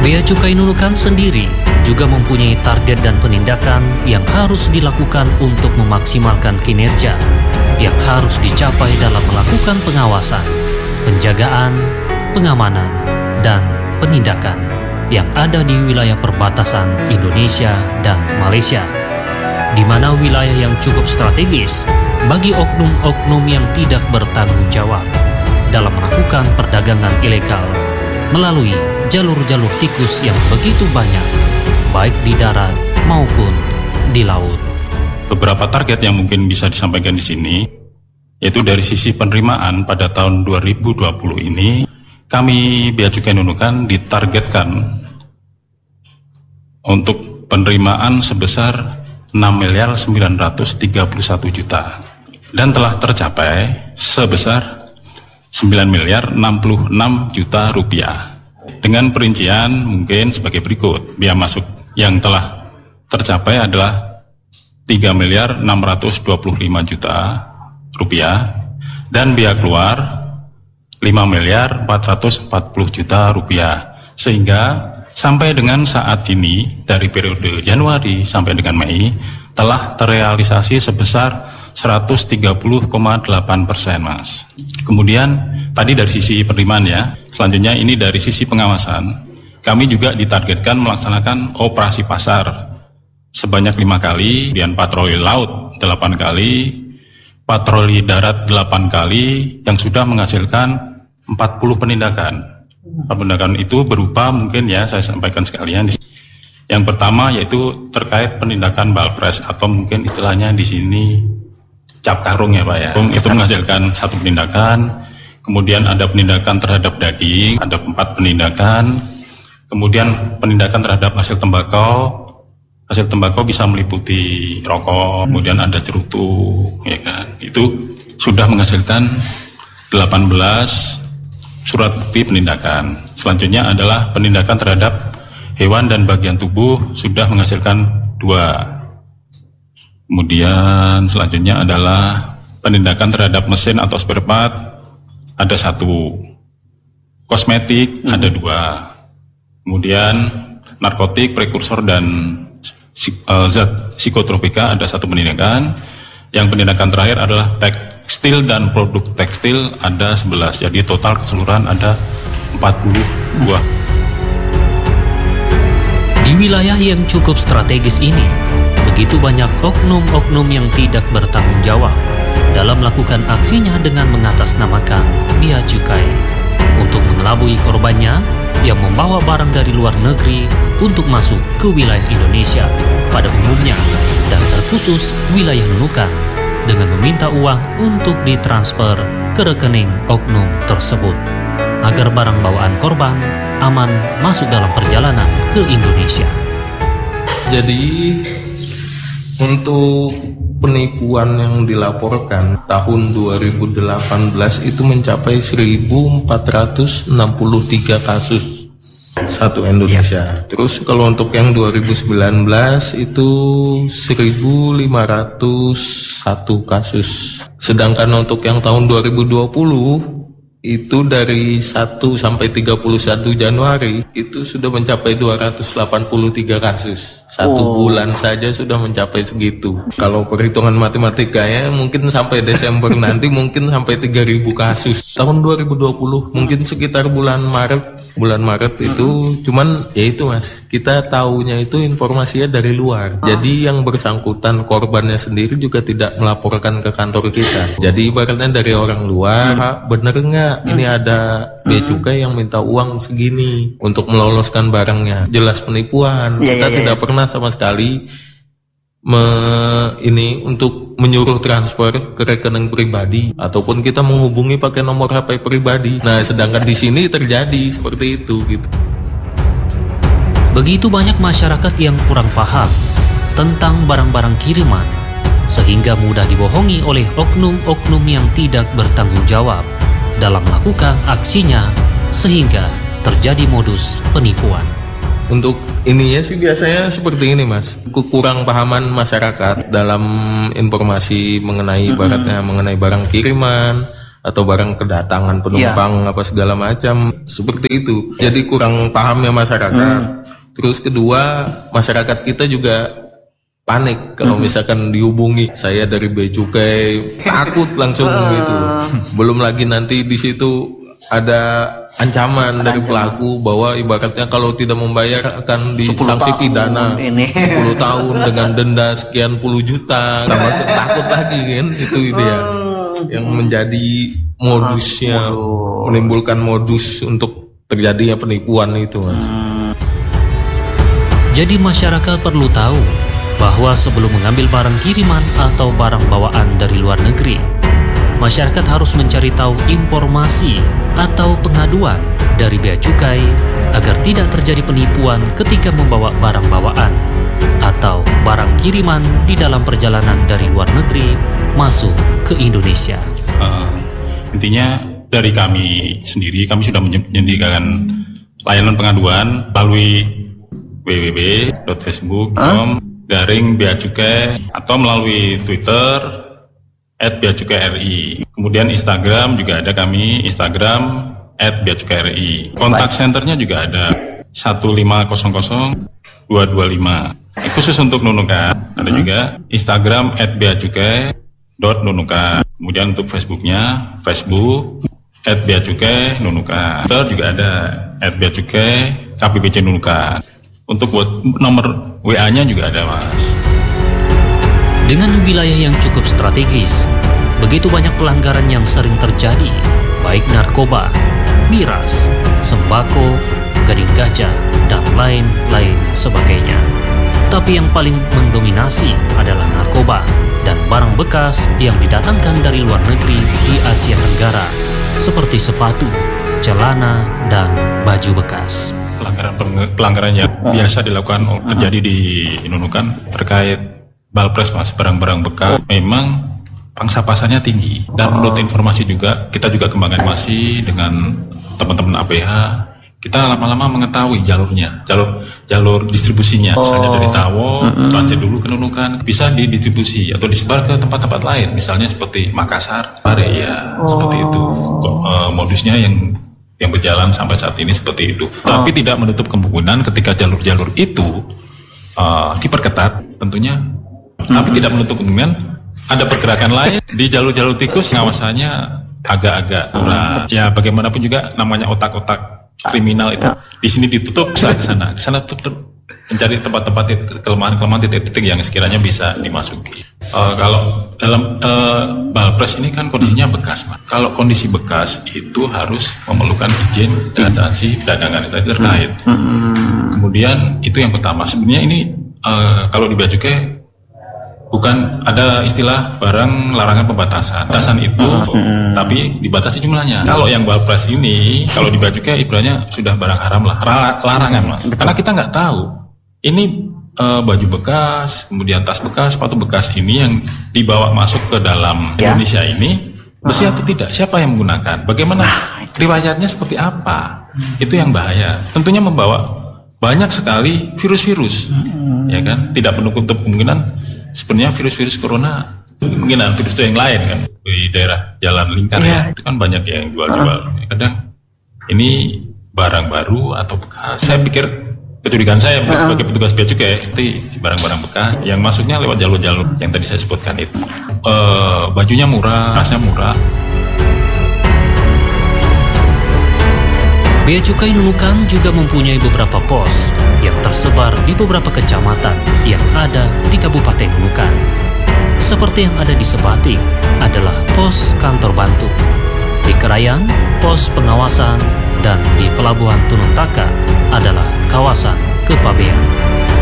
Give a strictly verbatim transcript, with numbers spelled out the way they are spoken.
Bea Cukai Nunukan sendiri juga mempunyai target dan penindakan yang harus dilakukan untuk memaksimalkan kinerja yang harus dicapai dalam melakukan pengawasan, penjagaan, pengamanan, dan penindakan yang ada di wilayah perbatasan Indonesia dan Malaysia, di mana wilayah yang cukup strategis bagi oknum-oknum yang tidak bertanggung jawab dalam melakukan perdagangan ilegal melalui jalur-jalur tikus yang begitu banyak, baik di darat maupun di laut. Beberapa target yang mungkin bisa disampaikan di sini, yaitu dari sisi penerimaan pada tahun dua ribu dua puluh ini, kami Bea Cukai Nunukan ditargetkan untuk penerimaan sebesar enam miliar sembilan ratus tiga puluh satu juta dan telah tercapai sebesar sembilan miliar enam puluh enam juta rupiah. Dengan perincian mungkin sebagai berikut. Biaya masuk yang telah tercapai adalah tiga miliar enam ratus dua puluh lima juta rupiah dan biaya keluar lima miliar empat ratus empat puluh juta rupiah. Sehingga sampai dengan saat ini dari periode Januari sampai dengan Mei telah terrealisasi sebesar seratus tiga puluh koma delapan persen, Mas. Kemudian tadi dari sisi penerimaan ya, selanjutnya ini dari sisi pengawasan. Kami juga ditargetkan melaksanakan operasi pasar sebanyak lima kali, kemudian patroli laut delapan kali, patroli darat delapan kali, yang sudah menghasilkan empat puluh penindakan. Penindakan itu berupa mungkin ya saya sampaikan sekalian. Yang pertama yaitu terkait penindakan balpres atau mungkin istilahnya di sini cap karung ya Pak ya. Itu menghasilkan satu penindakan. Kemudian ada penindakan terhadap daging, ada empat penindakan. Kemudian penindakan terhadap hasil tembakau. Hasil tembakau bisa meliputi rokok, kemudian ada cerutu, ya kan. Itu sudah menghasilkan delapan belas surat bukti penindakan. Selanjutnya adalah penindakan terhadap hewan dan bagian tubuh sudah menghasilkan dua. Kemudian selanjutnya adalah penindakan terhadap mesin atau spare part ada satu. Kosmetik hmm. ada dua. Kemudian narkotik, prekursor dan uh, zat psikotropika ada satu penindakan. Yang penindakan terakhir adalah tekstil dan produk tekstil ada sebelas. Jadi total keseluruhan ada empat puluh dua. Di wilayah yang cukup strategis ini, begitu banyak oknum-oknum yang tidak bertanggung jawab dalam melakukan aksinya dengan mengatasnamakan bea cukai untuk mengelabui korbannya yang membawa barang dari luar negeri untuk masuk ke wilayah Indonesia pada umumnya dan terkhusus wilayah Nunukan dengan meminta uang untuk ditransfer ke rekening oknum tersebut agar barang bawaan korban aman masuk dalam perjalanan ke Indonesia. Jadi untuk penipuan yang dilaporkan tahun dua ribu delapan belas itu mencapai seribu empat ratus enam puluh tiga kasus satu Indonesia. Terus kalau untuk yang dua ribu sembilan belas itu seribu lima ratus satu kasus. Sedangkan untuk yang tahun dua ribu dua puluh itu dari satu sampai tiga puluh satu Januari itu sudah mencapai dua ratus delapan puluh tiga kasus. Satu oh. bulan saja sudah mencapai segitu. Kalau perhitungan matematikanya mungkin sampai Desember nanti mungkin sampai tiga ribu kasus. Tahun dua ribu dua puluh mungkin sekitar bulan Maret. Bulan Maret itu cuman ya itu Mas, kita tahunya itu informasinya dari luar. Jadi yang bersangkutan korbannya sendiri juga tidak melaporkan ke kantor kita. Jadi ibaratnya dari orang luar, bener nggak ini ada bea cukai yang minta uang segini untuk meloloskan barangnya. Jelas penipuan. Ya, kita ya, ya, tidak ya. pernah sama sekali me, ini untuk menyuruh transfer ke rekening pribadi ataupun kita menghubungi pakai nomor H P pribadi. Nah, sedangkan di sini terjadi seperti itu gitu. Begitu banyak masyarakat yang kurang paham tentang barang-barang kiriman sehingga mudah dibohongi oleh oknum-oknum yang tidak bertanggung jawab dalam melakukan aksinya sehingga terjadi modus penipuan. Untuk ininya sih biasanya seperti ini Mas, kekurang pahaman masyarakat dalam informasi mengenai ibaratnya mengenai barang kiriman atau barang kedatangan penumpang ya. apa segala macam seperti itu. Jadi kurang paham ya masyarakat. Hmm. Terus kedua, masyarakat kita juga panik kalau hmm. misalkan dihubungi saya dari Bea Cukai, takut langsung gitu. Belum lagi nanti di situ ada ancaman dari pelaku bahwa ibaratnya kalau tidak membayar akan disanksi pidana ini. sepuluh tahun dengan denda sekian puluh juta. Tambah takut lagi kan, itu itu ya yang menjadi modusnya, menimbulkan modus untuk terjadinya penipuan itu, Mas. Jadi masyarakat perlu tahu bahwa sebelum mengambil barang kiriman atau barang bawaan dari luar negeri, masyarakat harus mencari tahu informasi atau pengaduan dari Bea Cukai agar tidak terjadi penipuan ketika membawa barang bawaan atau barang kiriman di dalam perjalanan dari luar negeri masuk ke Indonesia. Uh, intinya dari kami sendiri, kami sudah menyediakan layanan pengaduan melalui w w w titik facebook titik com huh? garing Bea Cukai atau melalui Twitter at Bea Cukai R I. Kemudian Instagram juga ada kami, Instagram at Bea Cukai R I. Kontak centernya juga ada satu lima nol nol dua dua lima. Khusus untuk Nunukan ada juga Instagram at Bea Cukai dot Nunukan. Kemudian untuk Facebooknya Facebook at Bea Cukai Nunukan. Twitter juga ada at Bea Cukai K P B C Nunukan. Untuk nomor W A-nya juga ada, Mas. Dengan wilayah yang cukup strategis, begitu banyak pelanggaran yang sering terjadi, baik narkoba, miras, sembako, gading gajah, dan lain-lain sebagainya. Tapi yang paling mendominasi adalah narkoba dan barang bekas yang didatangkan dari luar negeri di Asia Tenggara, seperti sepatu, celana, dan baju bekas. Pelanggaran yang biasa dilakukan terjadi di Nunukan terkait balpres, Mas, barang-barang bekas memang pangsa pasarnya tinggi, dan menurut informasi juga kita juga kembangkan masih dengan teman-teman A P H, kita lama-lama mengetahui jalurnya, jalur jalur distribusinya, misalnya dari Tawo transit dulu ke Nunukan, bisa didistribusi atau disebar ke tempat-tempat lain, misalnya seperti Makassar, Pare, ya seperti itu. Uh, modusnya yang yang berjalan sampai saat ini seperti itu. Oh. Tapi tidak menutup kemungkinan ketika jalur-jalur itu uh, diperketat tentunya, mm-hmm. tapi tidak menutup kemungkinan ada pergerakan lain di jalur-jalur tikus pengawasannya agak-agag kurang. Ya bagaimanapun juga namanya otak-otak kriminal itu di sini ditutup, bisa ke sana, ke sana tutup, mencari tempat-tempat kelemahan-kelemahan titik-titik yang sekiranya bisa dimasuki. Uh, kalau dalam uh, balpres ini kan kondisinya bekas, Mas. Kalau kondisi bekas itu harus memerlukan izin dan instansi perdagangan itu terkait. Kemudian itu yang pertama. Sebenarnya ini uh, kalau di Bea Cukai bukan ada istilah barang larangan pembatasan. Batasan itu, tapi dibatasi jumlahnya. Kalau yang balpres ini, kalau di Bea Cukai ibaratnya sudah barang haram lah, larangan, Mas. Karena kita nggak tahu ini Uh, baju bekas, kemudian tas bekas, sepatu bekas ini yang dibawa masuk ke dalam ya. Indonesia ini bersih atau tidak? Siapa yang menggunakan? Bagaimana riwayatnya seperti apa? Hmm. Itu yang bahaya. Tentunya membawa banyak sekali virus-virus, hmm. ya kan? Tidak menutup kemungkinan sebenarnya virus-virus corona, kemungkinan virus yang lain kan di daerah Jalan Lingkar ya, ya itu kan banyak yang jual-jual. Hmm. Kadang ini barang baru atau bekas. Saya pikir kecurigaan saya uh-huh. sebagai petugas Bea Cukai itu barang-barang bekas yang masuknya lewat jalur-jalur yang tadi saya sebutkan itu. Uh, bajunya murah, tasnya murah. Bea Cukai Nunukan juga mempunyai beberapa pos yang tersebar di beberapa kecamatan yang ada di Kabupaten Nunukan. Seperti yang ada di Sebatik adalah pos kantor Bantu, di Krayan pos pengawasan, dan di Pelabuhan Tununtaka adalah kawasan kepabean.